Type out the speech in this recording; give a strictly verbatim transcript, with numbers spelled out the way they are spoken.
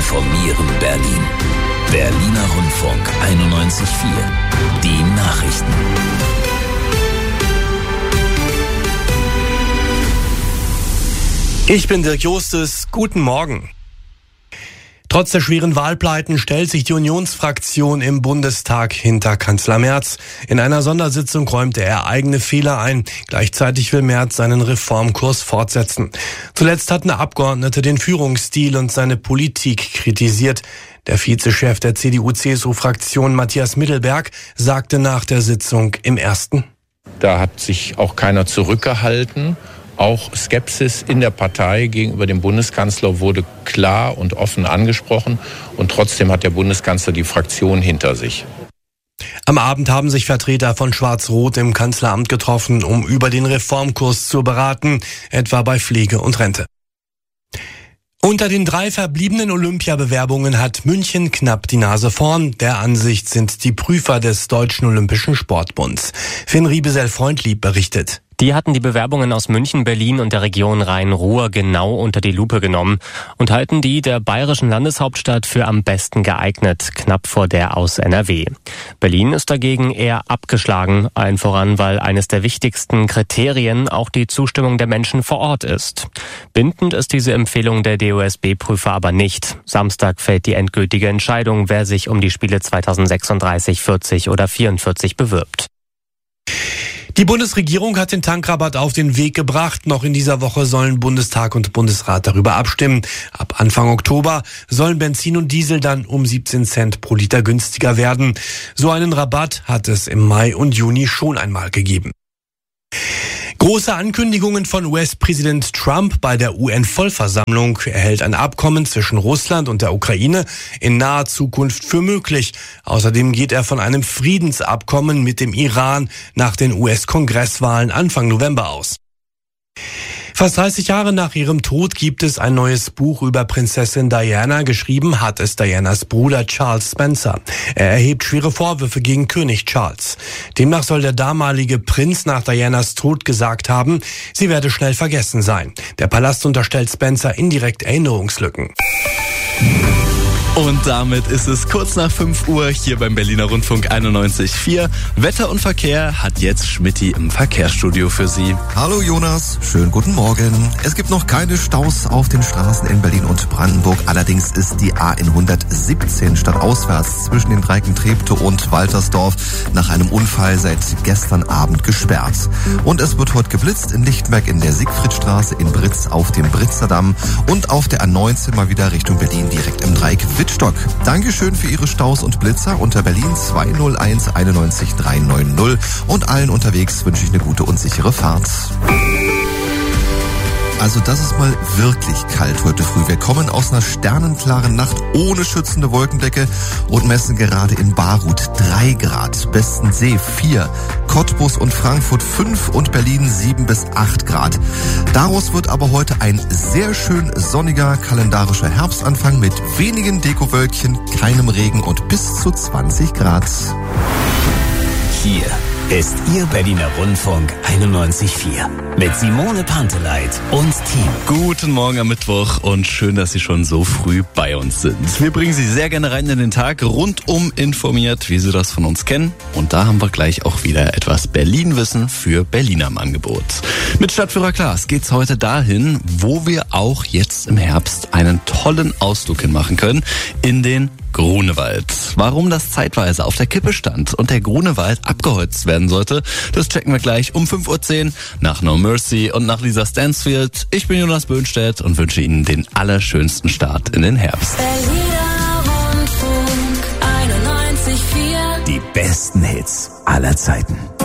informieren Berlin. Berliner Rundfunk einundneunzig Komma vier. Die Nachrichten. Ich bin Dirk Justus. Guten Morgen. Trotz der schweren Wahlpleiten stellt sich die Unionsfraktion im Bundestag hinter Kanzler Merz. In einer Sondersitzung räumte er eigene Fehler ein. Gleichzeitig will Merz seinen Reformkurs fortsetzen. Zuletzt hatten Abgeordnete den Führungsstil und seine Politik kritisiert. Der Vizechef der C D U-C S U-Fraktion Matthias Mittelberg sagte nach der Sitzung im Ersten: Da hat sich auch keiner zurückgehalten. Auch Skepsis in der Partei gegenüber dem Bundeskanzler wurde klar und offen angesprochen. Und trotzdem hat der Bundeskanzler die Fraktion hinter sich. Am Abend haben sich Vertreter von Schwarz-Rot im Kanzleramt getroffen, um über den Reformkurs zu beraten, etwa bei Pflege und Rente. Unter den drei verbliebenen Olympiabewerbungen hat München knapp die Nase vorn. Der Ansicht sind die Prüfer des Deutschen Olympischen Sportbunds. Finn Riebesell-Freundlieb berichtet. Die hatten die Bewerbungen aus München, Berlin und der Region Rhein-Ruhr genau unter die Lupe genommen und halten die der bayerischen Landeshauptstadt für am besten geeignet, knapp vor der aus N R W. Berlin ist dagegen eher abgeschlagen, allen voran, weil eines der wichtigsten Kriterien auch die Zustimmung der Menschen vor Ort ist. Bindend ist diese Empfehlung der D O S B-Prüfer aber nicht. Samstag fällt die endgültige Entscheidung, wer sich um die Spiele zweitausendsechsunddreißig, vierzig oder vierundvierzig bewirbt. Die Bundesregierung hat den Tankrabatt auf den Weg gebracht. Noch in dieser Woche sollen Bundestag und Bundesrat darüber abstimmen. Ab Anfang Oktober sollen Benzin und Diesel dann um siebzehn Cent pro Liter günstiger werden. So einen Rabatt hat es im Mai und Juni schon einmal gegeben. Große Ankündigungen von U S-Präsident Trump bei der U N-Vollversammlung. Er hält ein Abkommen zwischen Russland und der Ukraine in naher Zukunft für möglich. Außerdem geht er von einem Friedensabkommen mit dem Iran nach den U S-Kongresswahlen Anfang November aus. Fast dreißig Jahre nach ihrem Tod gibt es ein neues Buch über Prinzessin Diana. Geschrieben hat es Dianas Bruder Charles Spencer. Er erhebt schwere Vorwürfe gegen König Charles. Demnach soll der damalige Prinz nach Dianas Tod gesagt haben, sie werde schnell vergessen sein. Der Palast unterstellt Spencer indirekt Erinnerungslücken. Und damit ist es kurz nach fünf Uhr hier beim Berliner Rundfunk einundneunzig Komma vier. Wetter und Verkehr hat jetzt Schmitty im Verkehrsstudio für Sie. Hallo Jonas, schönen guten Morgen. Es gibt noch keine Staus auf den Straßen in Berlin und Brandenburg. Allerdings ist die A hundertsiebzehn stadtauswärts zwischen den Dreiken Treptow und Waltersdorf nach einem Unfall seit gestern Abend gesperrt. Und es wird heute geblitzt in Lichtenberg in der Siegfriedstraße, in Britz auf dem Britzerdamm und auf der A neunzehn mal wieder Richtung Berlin direkt im Dreieck Wittstock. Dankeschön für Ihre Staus und Blitzer unter Berlin zwei null eins einundneunzig drei neun null und allen unterwegs wünsche ich eine gute und sichere Fahrt. Also das ist mal wirklich kalt heute früh. Wir kommen aus einer sternenklaren Nacht ohne schützende Wolkendecke und messen gerade in Baruth drei Grad, Bestensee vier, Cottbus und Frankfurt fünf und Berlin sieben bis acht Grad. Daraus wird aber heute ein sehr schön sonniger kalendarischer Herbstanfang mit wenigen Dekowölkchen, keinem Regen und bis zu zwanzig Grad. Hier ist Ihr Berliner Rundfunk einundneunzig Komma vier mit Simone Panteleit und Team. Guten Morgen am Mittwoch und schön, dass Sie schon so früh bei uns sind. Wir bringen Sie sehr gerne rein in den Tag, rundum informiert, wie Sie das von uns kennen. Und da haben wir gleich auch wieder etwas Berlin-Wissen für Berliner im Angebot. Mit Stadtführer Klaas geht's heute dahin, wo wir auch jetzt im Herbst einen tollen Ausflug hinmachen können, in den Grunewald. Warum das zeitweise auf der Kippe stand und der Grunewald abgeholzt werden sollte, das checken wir gleich um fünf Uhr zehn nach No Mercy und nach Lisa Stansfield. Ich bin Jonas Böhnstedt und wünsche Ihnen den allerschönsten Start in den Herbst. Berliner Rundfunk einundneunzig Komma vier. Die besten Hits aller Zeiten.